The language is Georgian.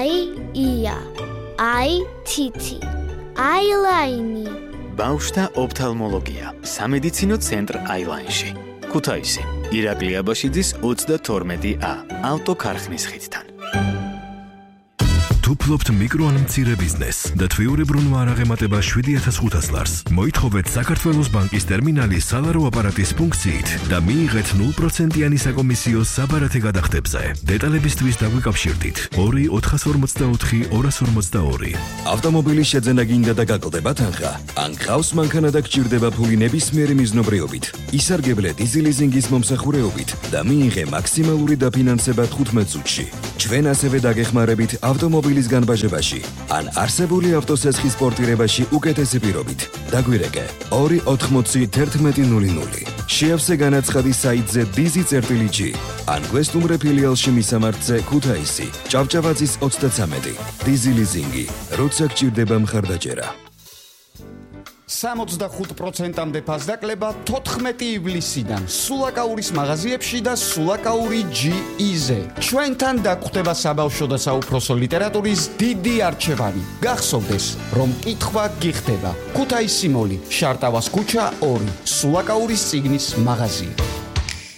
ია, თითი, აილაინი. ბავშვთა ოფთალმოლოგია, სამედიცინო ცენტრ აილაინში. ქუთაისი, ირაკლი აბაშიძის 32A, ავტოქარხნის ხიდთან. თუ ფლობთ მიკრო ან მცირე ბიზნესს და თვიურებრუნვა არ აღემატება 7500 ლარს, მოითხოვეთ საქართველოს ბანკის ტერმინალის სალარო აპარატის ფუნქციით და მიიღეთ 0%-იანი საკომისიო საბარათე გადახდებზე. დეტალებისთვის დაგვიკავშირდით 2-444-242. ავტომობილის შეძენა გინდა და გაკლდება თანხა? ან გყავს მანქანა და გჭირდება ფული ნებისმიერი მიზნობრიობით, ისარგებლე დიზელიზინგის მომსახურეობით და მიიღე მაქსიმალური დაფინანსება 15 წუთში. ჩვენ ასევე დაგეხმარებით ავტომობილის განბაჟებაში ან არსებული ავტოსესხის პორტირებაში უკეთესი პირობით. დაგვირეკე 280-1100. შეავსე განაცხადი საიტზე dizi.g ან გვესტუმრე ფილიალში მისამართზე ქუთაისი, ჭავჭავაძის 33. დიზელიზინგი, როცა გჭირდება მხარდაჭერა. 65%-მდე ფასდაკლება 14 ივლისიდან სულაკაურის მაღაზიებში და სულაკაური GE-ზე. ჩვენთან დაგვხვდება საბავშვო და საუფროსო ლიტერატურის დიდი არჩევანი. გახსოვდეს, რომ კითხვა გიხდება. ქუთაისი მოლი, შარტავას ქუჩა 2, სულაკაურის წიგნის მაღაზია.